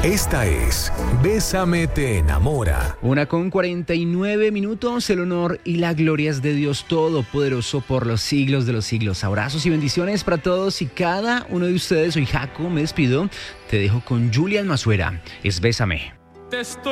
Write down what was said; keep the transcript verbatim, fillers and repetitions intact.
Esta es Bésame te enamora. Una con cuarenta y nueve minutos, el honor y la gloria es de Dios Todopoderoso por los siglos de los siglos. Abrazos y bendiciones para todos y cada uno de ustedes. Soy Jaco, me despido. Te dejo con Julián Mazuera. Es Bésame.